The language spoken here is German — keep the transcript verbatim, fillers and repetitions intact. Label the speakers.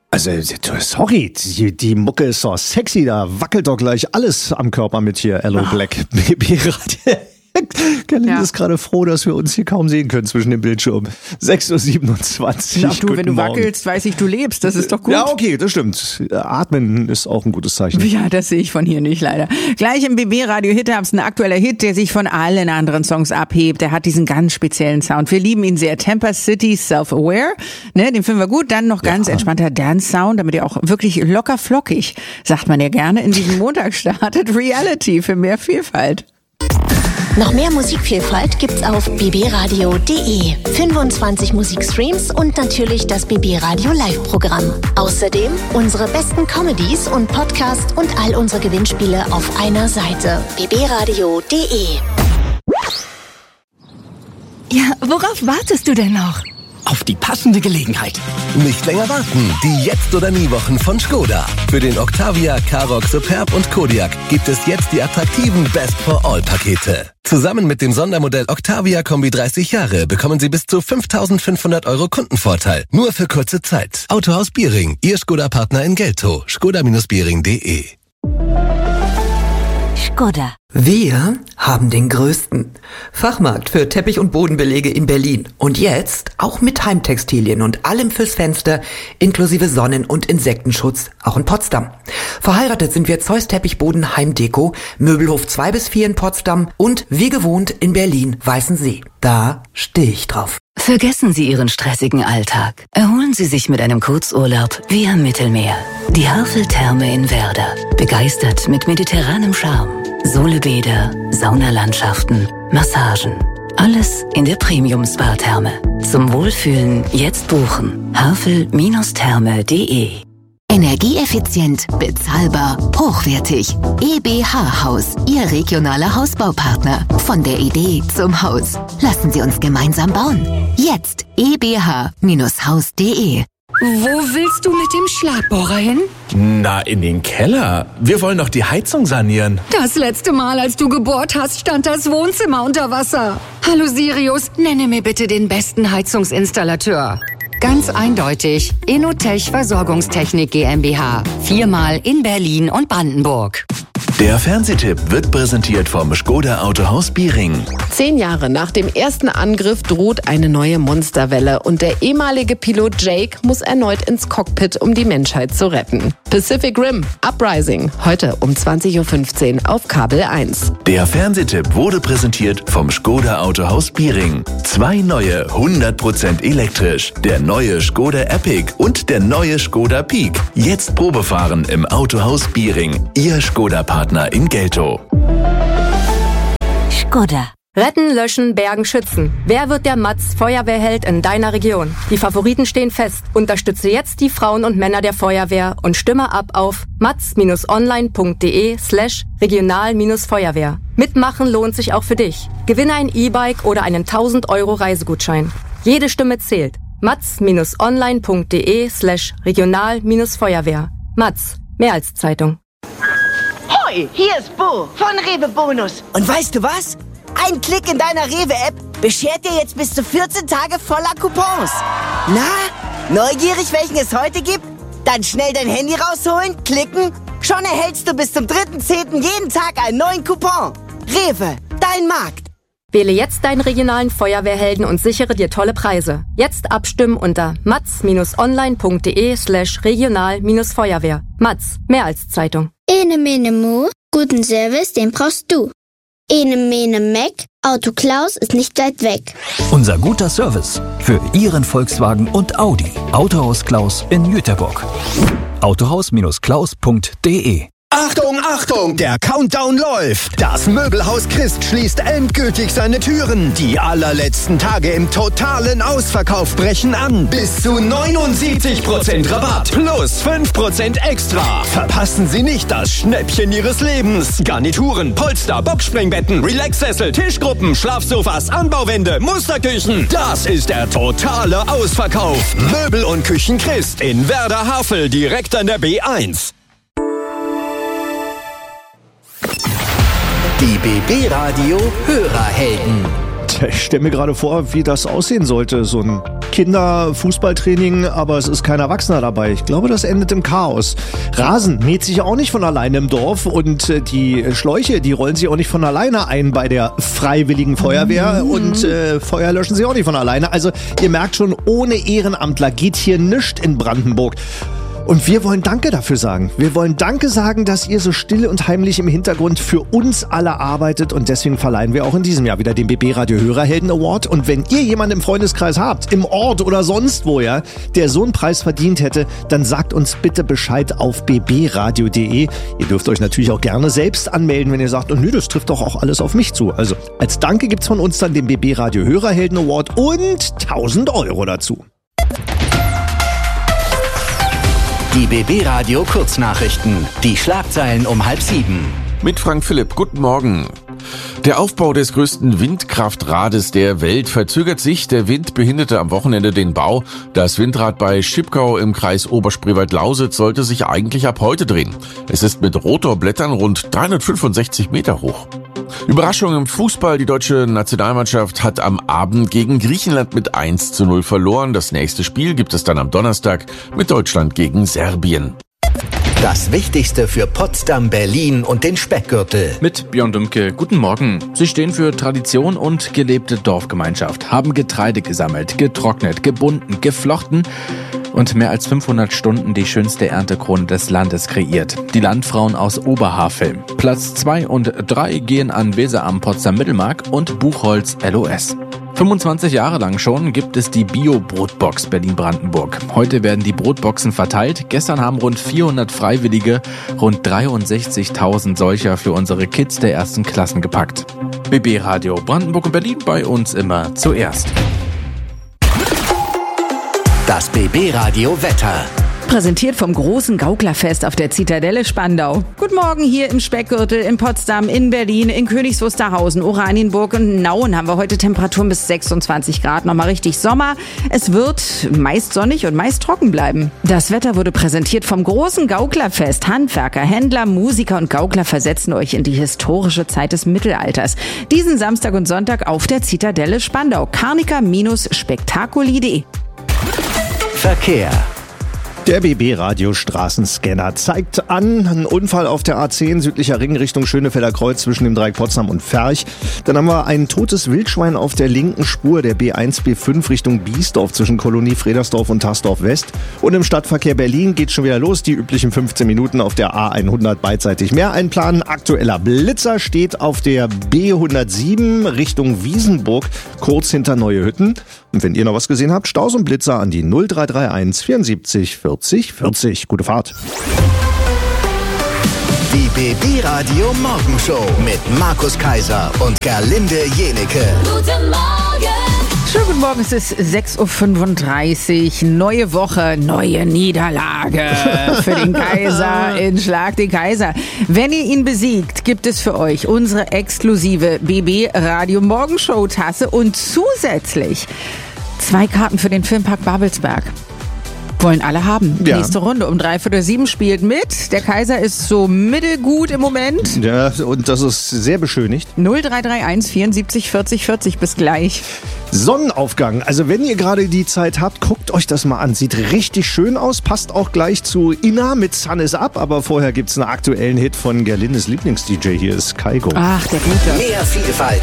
Speaker 1: Also, sorry, die, die Mucke ist so sexy, da wackelt doch gleich alles am Körper mit hier, Hello
Speaker 2: Ach.
Speaker 1: Black B B-Radio. Gerlinde
Speaker 2: Ja.
Speaker 1: ist gerade froh, dass wir uns hier kaum sehen können zwischen dem Bildschirm. sechs Uhr siebenundzwanzig.
Speaker 2: Ach du, wenn du
Speaker 1: Guten Morgen.
Speaker 2: wackelst, weiß ich, du lebst. Das ist doch gut.
Speaker 1: Ja, okay, das stimmt. Atmen ist auch ein gutes Zeichen.
Speaker 2: Ja, das sehe ich von hier nicht leider. Gleich im B B-Radio Hit-Herbst ein aktueller Hit, der sich von allen anderen Songs abhebt. Der hat diesen ganz speziellen Sound. Wir lieben ihn sehr. Temper City Self-Aware, ne, den finden wir gut. Dann noch ganz
Speaker 1: Ja.
Speaker 2: entspannter Dance-Sound, damit ihr auch wirklich locker flockig, sagt man ja gerne, in diesen Montag startet. Reality für mehr Vielfalt.
Speaker 3: Noch mehr Musikvielfalt gibt's auf b b radio punkt d e. fünfundzwanzig Musikstreams und natürlich das B B Radio Live-Programm. Außerdem unsere besten Comedies und Podcasts und all unsere Gewinnspiele auf einer Seite. b b radio punkt d e.
Speaker 4: Ja, worauf wartest du denn noch?
Speaker 5: Auf die passende Gelegenheit.
Speaker 6: Nicht länger warten. Die Jetzt oder Nie Wochen von Skoda. Für den Octavia, Karoq, Superb und Kodiaq gibt es jetzt die attraktiven Best for All Pakete. Zusammen mit dem Sondermodell Octavia Kombi dreißig Jahre bekommen Sie bis zu fünftausendfünfhundert Euro Kundenvorteil. Nur für kurze Zeit. Autohaus Biering, Ihr Skoda-Partner in Geltow. skoda Biering punkt de.
Speaker 3: Skoda.
Speaker 7: Wir haben den größten Fachmarkt für Teppich- und Bodenbelege in Berlin. Und jetzt auch mit Heimtextilien und allem fürs Fenster, inklusive Sonnen- und Insektenschutz, auch in Potsdam. Verheiratet sind wir Zeus Teppichboden Heimdeko, Möbelhof zwei bis vier in Potsdam und wie gewohnt in Berlin Weißensee. Da stehe ich drauf.
Speaker 4: Vergessen Sie Ihren stressigen Alltag. Erholen Sie sich mit einem Kurzurlaub wie am Mittelmeer. Die Havel-Therme in Werder. Begeistert mit mediterranem Charme. Solebäder, Saunalandschaften, Massagen. Alles in der Premium-Spa-Therme. Zum Wohlfühlen jetzt buchen. havel Therme punkt de.
Speaker 3: Energieeffizient, bezahlbar, hochwertig. E B H Haus, Ihr regionaler Hausbaupartner. Von der Idee zum Haus. Lassen Sie uns gemeinsam bauen. Jetzt e b h Haus punkt de.
Speaker 4: Wo willst du mit dem Schlagbohrer hin?
Speaker 8: Na, in den Keller. Wir wollen doch die Heizung sanieren.
Speaker 4: Das letzte Mal, als du gebohrt hast, stand das Wohnzimmer unter Wasser. Hallo Sirius, nenne mir bitte den besten Heizungsinstallateur. Ganz eindeutig, Inotech Versorgungstechnik GmbH. Viermal in Berlin und Brandenburg.
Speaker 9: Der Fernsehtipp wird präsentiert vom Skoda Autohaus Biering.
Speaker 10: Zehn Jahre nach dem ersten Angriff droht eine neue Monsterwelle und der ehemalige Pilot Jake muss erneut ins Cockpit, um die Menschheit zu retten. Pacific Rim Uprising, heute um zwanzig Uhr fünfzehn auf Kabel eins.
Speaker 9: Der Fernsehtipp wurde präsentiert vom Skoda Autohaus Biering. Zwei neue hundert Prozent elektrisch. Der neue Skoda Epic und der neue Skoda Peak. Jetzt Probefahren im Autohaus Biering. Ihr Skoda-Partner in Geltow.
Speaker 3: Skoda.
Speaker 11: Retten, löschen, bergen, schützen. Wer wird der Matz Feuerwehrheld in deiner Region? Die Favoriten stehen fest. Unterstütze jetzt die Frauen und Männer der Feuerwehr und stimme ab auf matz-online.de slash regional-feuerwehr. Mitmachen lohnt sich auch für dich. Gewinne ein E-Bike oder einen tausend Euro Reisegutschein. Jede Stimme zählt. matz-online.de slash regional-feuerwehr. Matz. Mehr als Zeitung.
Speaker 12: Hoi, hier ist Bo von Rewe Bonus. Und weißt du was? Ein Klick in deiner Rewe-App beschert dir jetzt bis zu vierzehn Tage voller Coupons. Na, neugierig, welchen es heute gibt? Dann schnell dein Handy rausholen, klicken. Schon erhältst du bis zum dritten zehnten jeden Tag einen neuen Coupon. Rewe, dein Markt.
Speaker 11: Wähle jetzt deinen regionalen Feuerwehrhelden und sichere dir tolle Preise. Jetzt abstimmen unter matz-online.de slash regional-feuerwehr. Matz. Mehr als Zeitung.
Speaker 13: Ene Mene Mu, guten Service, den brauchst du. Ene Mene Mac, Auto Klaus ist nicht weit weg.
Speaker 14: Unser guter Service für Ihren Volkswagen und Audi. Autohaus Klaus in Jüterbock. autohaus Klaus punkt de.
Speaker 15: Achtung, Achtung, der Countdown läuft. Das Möbelhaus Christ schließt endgültig seine Türen. Die allerletzten Tage im totalen Ausverkauf brechen an. Bis zu neunundsiebzig Prozent Rabatt plus fünf Prozent extra. Verpassen Sie nicht das Schnäppchen Ihres Lebens. Garnituren, Polster, Boxspringbetten, Relaxsessel, Tischgruppen, Schlafsofas, Anbauwände, Musterküchen. Das ist der totale Ausverkauf. Möbel und Küchen Christ in Werder-Havel direkt an der B eins.
Speaker 5: Die B B-Radio Hörerhelden.
Speaker 1: Ich stelle mir gerade vor, wie das aussehen sollte. So ein Kinderfußballtraining, aber es ist kein Erwachsener dabei. Ich glaube, das endet im Chaos. Rasen mäht sich auch nicht von alleine im Dorf und äh, die Schläuche, die rollen sich auch nicht von alleine ein bei der Freiwilligen Feuerwehr mhm. und äh, Feuer löschen sie auch nicht von alleine. Also ihr merkt schon, ohne Ehrenamtler geht hier nichts in Brandenburg. Und wir wollen Danke dafür sagen. Wir wollen Danke sagen, dass ihr so still und heimlich im Hintergrund für uns alle arbeitet. Und deswegen verleihen wir auch in diesem Jahr wieder den B B Radio Hörerhelden Award. Und wenn ihr jemanden im Freundeskreis habt, im Ort oder sonst wo, ja, der so einen Preis verdient hätte, dann sagt uns bitte Bescheid auf b b radio punkt d e. Ihr dürft euch natürlich auch gerne selbst anmelden, wenn ihr sagt, oh nö, das trifft doch auch alles auf mich zu. Also als Danke gibt's von uns dann den B B Radio Hörerhelden Award und tausend Euro dazu.
Speaker 5: Die B B Radio Kurznachrichten. Die Schlagzeilen um halb sieben.
Speaker 8: Mit Frank Philipp. Guten Morgen. Der Aufbau des größten Windkraftrades der Welt verzögert sich. Der Wind behinderte am Wochenende den Bau. Das Windrad bei Schipkau im Kreis Oberspreewald-Lausitz sollte sich eigentlich ab heute drehen. Es ist mit Rotorblättern rund dreihundertfünfundsechzig Meter hoch. Überraschung im Fußball. Die deutsche Nationalmannschaft hat am Abend gegen Griechenland mit eins zu null verloren. Das nächste Spiel gibt es dann am Donnerstag mit Deutschland gegen Serbien.
Speaker 5: Das Wichtigste für Potsdam, Berlin und den Speckgürtel.
Speaker 16: Mit Björn Dümke. Guten Morgen. Sie stehen für Tradition und gelebte Dorfgemeinschaft, haben Getreide gesammelt, getrocknet, gebunden, geflochten und mehr als fünfhundert Stunden die schönste Erntekrone des Landes kreiert. Die Landfrauen aus Oberhavel. Platz zwei und drei gehen an Weser am Potsdam-Mittelmark und Buchholz L O S. fünfundzwanzig Jahre lang schon gibt es die Bio-Brotbox Berlin-Brandenburg. Heute werden die Brotboxen verteilt. Gestern haben rund vierhundert Freiwillige rund dreiundsechzigtausend solcher für unsere Kids der ersten Klassen gepackt. B B Radio Brandenburg und Berlin, bei uns immer zuerst.
Speaker 5: Das B B Radio Wetter.
Speaker 2: Präsentiert vom großen Gauklerfest auf der Zitadelle Spandau. Guten Morgen hier im Speckgürtel, in Potsdam, in Berlin, in Königs Wusterhausen, Oranienburg und Nauen haben wir heute Temperaturen bis sechsundzwanzig Grad. Nochmal richtig Sommer. Es wird meist sonnig und meist trocken bleiben. Das Wetter wurde präsentiert vom großen Gauklerfest. Handwerker, Händler, Musiker und Gaukler versetzen euch in die historische Zeit des Mittelalters. Diesen Samstag und Sonntag auf der Zitadelle Spandau. Karnica Spektakuli punkt de.
Speaker 5: Verkehr.
Speaker 1: Der B B-Radio Straßenscanner zeigt an, ein Unfall auf der A zehn südlicher Ring Richtung Schönefelder Kreuz zwischen dem Dreieck Potsdam und Ferch. Dann haben wir ein totes Wildschwein auf der linken Spur der B eins B fünf Richtung Biesdorf zwischen Kolonie Fredersdorf und Tarsdorf West. Und im Stadtverkehr Berlin geht schon wieder los. Die üblichen fünfzehn Minuten auf der A hundert beidseitig mehr einplanen. Aktueller Blitzer steht auf der B hundertsieben Richtung Wiesenburg, kurz hinter Neue Hütten. Und wenn ihr noch was gesehen habt, Staus und Blitzer an die null drei drei eins vierundsiebzig vierzig vierzig. Gute Fahrt.
Speaker 5: Die B B-Radio Morgenshow mit Markus Kaiser und Gerlinde Jenecke.
Speaker 2: Guten Morgen. Schönen guten Morgen, es ist sechs Uhr fünfunddreißig. Neue Woche, neue Niederlage für den Kaiser in Schlag den Kaiser. Wenn ihr ihn besiegt, gibt es für euch unsere exklusive B B-Radio Morgenshow-Tasse und zusätzlich zwei Karten für den Filmpark Babelsberg. Wollen alle haben. Ja. Nächste Runde um dreiviertel sieben spielt mit. Der Kaiser ist so mittelgut im Moment.
Speaker 1: Ja, und das ist sehr beschönigt.
Speaker 2: null drei drei eins vierundsiebzig vierzig vierzig. Bis gleich.
Speaker 1: Sonnenaufgang. Also wenn ihr gerade die Zeit habt, guckt euch das mal an. Sieht richtig schön aus. Passt auch gleich zu Inna mit Sun is Up. Aber vorher gibt's einen aktuellen Hit von Gerlindes Lieblings-D J. Hier ist Kaigo.
Speaker 2: Ach, der Gute.
Speaker 5: Mehr Vielfalt